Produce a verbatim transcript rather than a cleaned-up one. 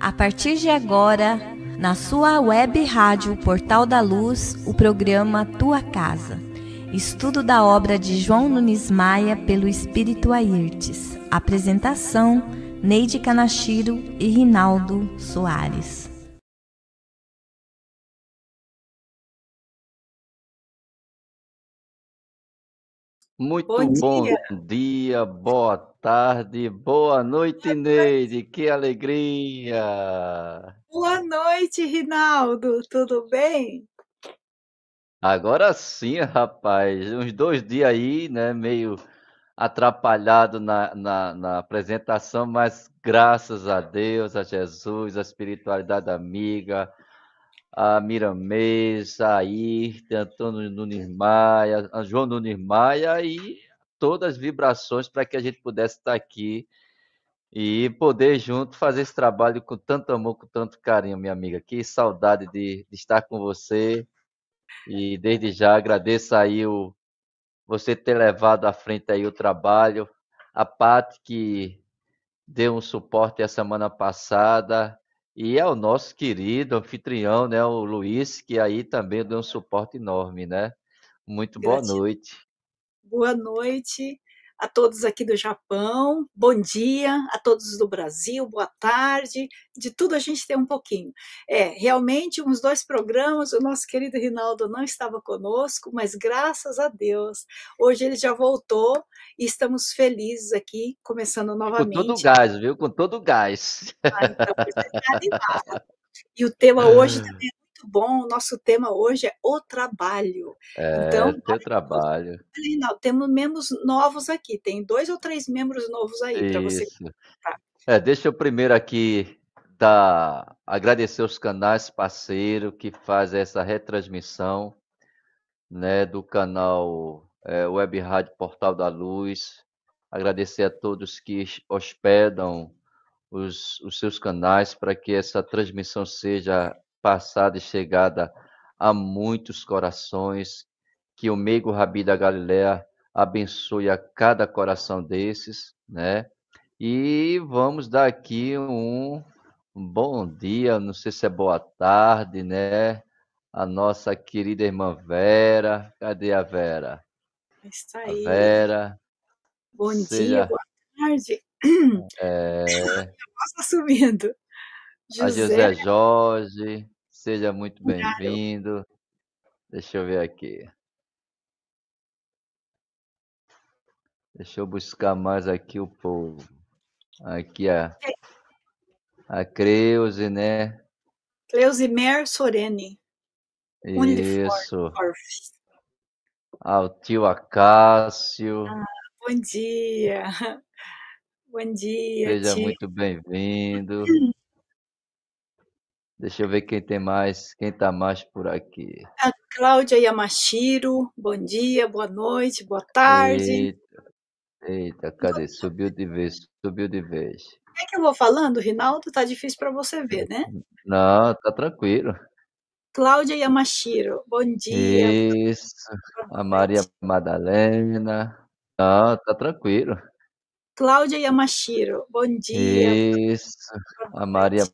A partir de agora, na sua web rádio Portal da Luz, o programa Tua Casa. Estudo da obra de João Nunes Maia pelo Espírito Airtes. Apresentação, Neide Kanashiro e Rinaldo Soares. Muito Bom bom dia. dia, boa tarde, boa noite, Neide, que alegria! Boa noite, Rinaldo, tudo bem? Agora sim, rapaz, uns dois dias aí, né, meio atrapalhado na, na, na apresentação, mas graças a Deus, a Jesus, a espiritualidade amiga, a Miramês, a Ayrton, Antônio Nunes Maia, a João Nunes Maia e todas as vibrações para que a gente pudesse estar aqui e poder junto fazer esse trabalho com tanto amor, com tanto carinho, minha amiga. Que saudade de, de estar com você e desde já agradeço aí o, você ter levado à frente aí o trabalho, a Paty que deu um suporte a semana passada e ao nosso querido anfitrião, né, o Luiz, que aí também deu um suporte enorme, né? Muito boa Gratidão. noite. Boa noite a todos aqui do Japão, bom dia a todos do Brasil, boa tarde, de tudo a gente tem um pouquinho. É, realmente, uns dois programas, o nosso querido Rinaldo não estava conosco, mas graças a Deus, hoje ele já voltou e estamos felizes aqui, começando E com todo o novamente. gás, viu? Com todo o gás. Ah, então, você está animado. E o tema hoje também é muito bom, o nosso tema hoje é o trabalho. Então, É, teu trabalho. Não, temos membros novos aqui, tem dois ou três membros novos aí para você. Isso. É, deixa eu primeiro aqui dar, agradecer os canais parceiros que fazem essa retransmissão, né, do canal é, Web Rádio Portal da Luz. Agradecer a todos que hospedam os, os seus canais para que essa transmissão seja passada e chegada a muitos corações. Que o Meigo Rabi da Galileia abençoe a cada coração desses, né? E vamos dar aqui um, um bom dia, não sei se é boa tarde, né? A nossa querida irmã Vera. Cadê a Vera? Está A aí. Vera, Bom dia, seja boa tarde. é, Posso assumindo. a José José Jorge, seja muito Muraro. bem-vindo. Deixa eu ver aqui. Deixa eu buscar mais aqui o povo. Aqui a, a Creuze, né? Cleusimer Sorene. Isso. Unliforf. Ao tio Acácio. Ah, bom dia. Bom dia, Seja tio. muito bem-vindo. Deixa eu ver quem tem mais, quem tá mais por aqui. A Cláudia Yamashiro, bom dia, boa noite, boa tarde. Eita, eita, cadê? Subiu de vez, subiu de vez. É que eu vou falando, Rinaldo, tá difícil para você ver, né? Não, tá tranquilo. Cláudia Yamashiro, bom dia, Isso, boa a Maria noite. Madalena. Não, tá tranquilo. Cláudia Yamashiro, bom dia, Isso, boa a Maria noite.